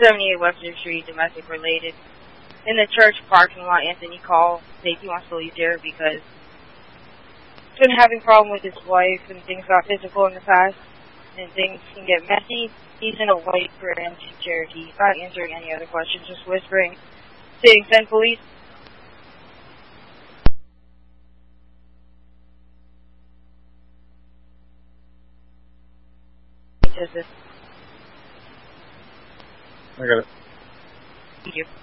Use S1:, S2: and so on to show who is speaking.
S1: 78 Webster Street, domestic related. In the church parking lot, Anthony called. He wants to leave there because he's been having a problem with his wife and things got physical in the past and things can get messy. He's in a white Grand Cherokee. He's not answering any other questions, just whispering, saying, "Send police."
S2: I got it.
S1: Thank you.